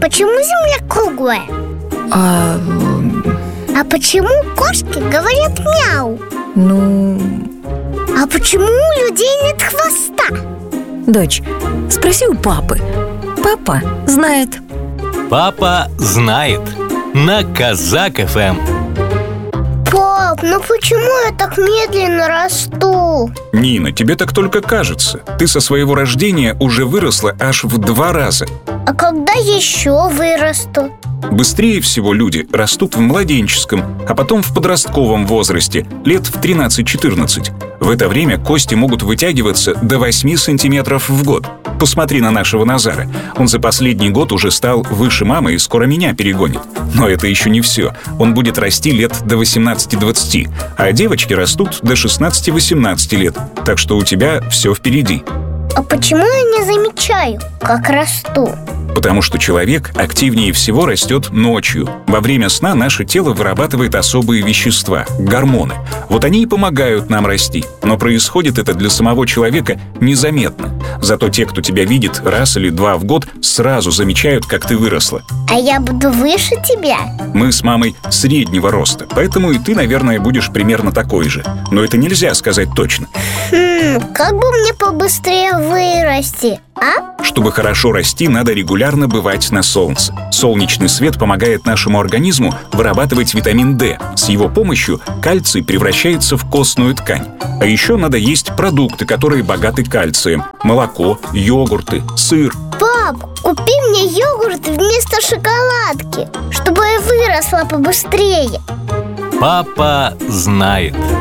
почему Земля круглая? А почему кошки говорят мяу? А почему у людей нет хвоста? Дочь, спроси у папы. Папа знает. Папа знает. На Казак ФМ. Пап, ну почему я так медленно расту? Нина, тебе так только кажется. Ты со своего рождения уже выросла аж в 2 раза. А когда еще вырасту? Быстрее всего люди растут в младенческом, а потом в подростковом возрасте, лет в 13-14. В это время кости могут вытягиваться до 8 сантиметров в год. Посмотри на нашего Назара. Он за последний год уже стал выше мамы и скоро меня перегонит. Но это еще не все. Он будет расти лет до 18-20, а девочки растут до 16-18 лет. Так что у тебя все впереди. А почему я не замечаю, как расту? Потому что человек активнее всего растет ночью. Во время сна наше тело вырабатывает особые вещества – гормоны. Вот они и помогают нам расти. Но происходит это для самого человека незаметно. Зато те, кто тебя видит раз или 2 в год, сразу замечают, как ты выросла. А я буду выше тебя? Мы с мамой среднего роста, поэтому и ты, наверное, будешь примерно такой же. Но это нельзя сказать точно. Как бы мне побыстрее вырасти, а? Чтобы хорошо расти, надо регулярно бывать на солнце. Солнечный свет помогает нашему организму вырабатывать витамин D. С его помощью кальций превращается в костную ткань. А еще надо есть продукты, которые богаты кальцием. Молоко, йогурты, сыр. Пап, купи мне йогурт вместо шоколадки, чтобы я выросла побыстрее. Папа знает.